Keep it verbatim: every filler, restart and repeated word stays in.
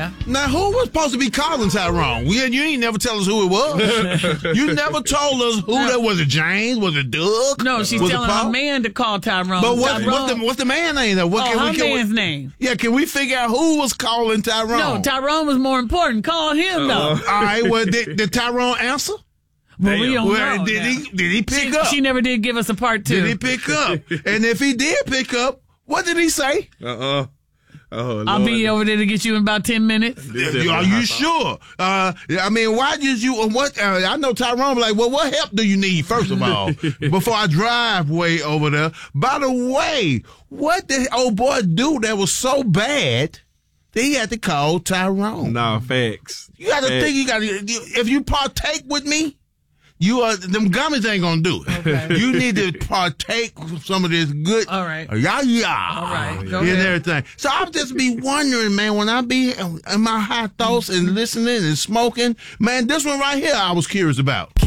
Yeah. Now, who was supposed to be calling Tyrone? We, you ain't never tell us who it was. You never told us who No. that was. It James? Was it Doug? No, she's was telling her man to call Tyrone. But what, Tyrone, what's, the, what's the man name, though? What oh, can her we, can man's we, name. Yeah, can we figure out who was calling Tyrone? No, Tyrone was more important. Call him, though. All right, well, did, did Tyrone answer? Well, we don't well, know. Did now. he, did he pick she, up? She never did give us a part two. Did he pick up? And if he did pick up, what did he say? Uh-uh. Oh, I'll Lord. be over there to get you in about ten minutes. Are you sure? Uh, I mean, why did you? What? Uh, I know Tyrone. Like, well, what help do you need first of all before I drive way over there? By the way, what did old boy do that was so bad that he had to call Tyrone? Nah, facts. You got to Facts. think. You got to. If you partake with me. You are them gummies ain't gonna do it. Okay. You need to partake of some of this good. All right. Yeah, yeah. All right. Go and ahead. everything. So I'll just be wondering, man, when I be in my high thoughts and listening and smoking, man, this one right here I was curious about.